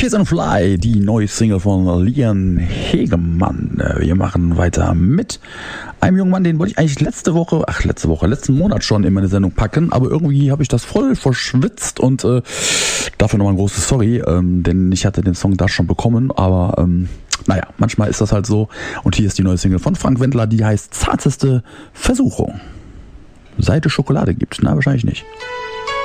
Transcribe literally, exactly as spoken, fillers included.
Kiss and Fly, die neue Single von Lian Hegemann. Wir machen weiter mit einem jungen Mann, den wollte ich eigentlich letzte Woche, ach letzte Woche, letzten Monat schon in meine Sendung packen, aber irgendwie habe ich das voll verschwitzt und äh, dafür nochmal ein großes Sorry, ähm, denn ich hatte den Song da schon bekommen, aber ähm, naja, manchmal ist das halt so. Und hier ist die neue Single von Frank Wendler, die heißt Zarteste Versuchung. Seit es Schokolade gibt, na wahrscheinlich nicht.